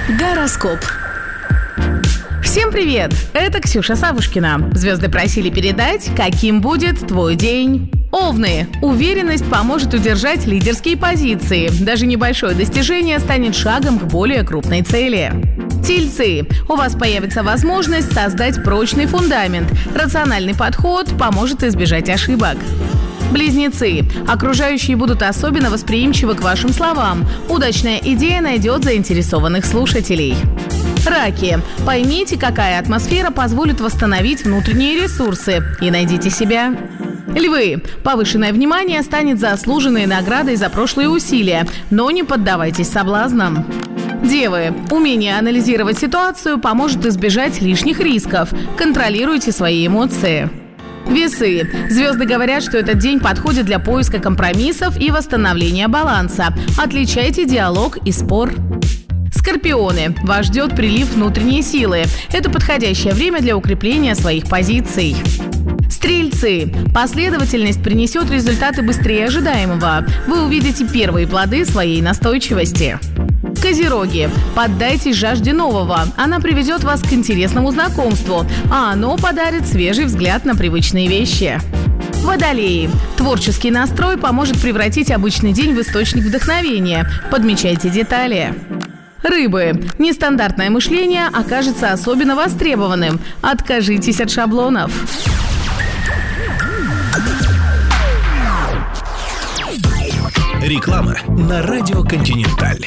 Гороскоп. Всем привет! Это Ксюша Савушкина. Звезды просили передать, каким будет твой день. Овны. Уверенность поможет удержать лидерские позиции. Даже небольшое достижение станет шагом к более крупной цели. Тельцы. У вас появится возможность создать прочный фундамент. Рациональный подход поможет избежать ошибок. Близнецы. Окружающие будут особенно восприимчивы к вашим словам. Удачная идея найдет заинтересованных слушателей. Раки. Поймите, какая атмосфера позволит восстановить внутренние ресурсы, и найдите себя. Львы. Повышенное внимание станет заслуженной наградой за прошлые усилия, но не поддавайтесь соблазнам. Девы. Умение анализировать ситуацию поможет избежать лишних рисков. Контролируйте свои эмоции. Весы. Звезды говорят, что этот день подходит для поиска компромиссов и восстановления баланса. Отличайте диалог и спор. Скорпионы. Вас ждет прилив внутренней силы. Это подходящее время для укрепления своих позиций. Стрельцы. Последовательность принесет результаты быстрее ожидаемого. Вы увидите первые плоды своей настойчивости. Козероги. Поддайтесь жажде нового. Она приведет вас к интересному знакомству, а оно подарит свежий взгляд на привычные вещи. Водолеи. Творческий настрой поможет превратить обычный день в источник вдохновения. Подмечайте детали. Рыбы. Нестандартное мышление окажется особенно востребованным. Откажитесь от шаблонов. Реклама на радио «Континенталь».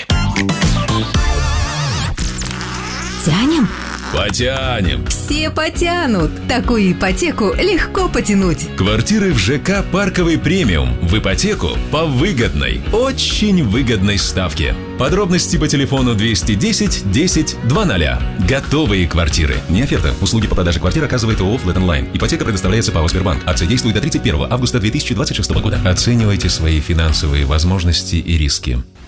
Тянем? Потянем. Все потянут. Такую ипотеку легко потянуть. Квартиры в ЖК «Парковый премиум» в ипотеку по выгодной, очень выгодной ставке. Подробности по телефону 210 10 00. Готовые квартиры. Не оферта. Услуги по продаже квартир оказывает ООО «Флэт Онлайн». Ипотека предоставляется ПАО «Сбербанк». Акция действует до 31 августа 2026 года. Оценивайте свои финансовые возможности и риски.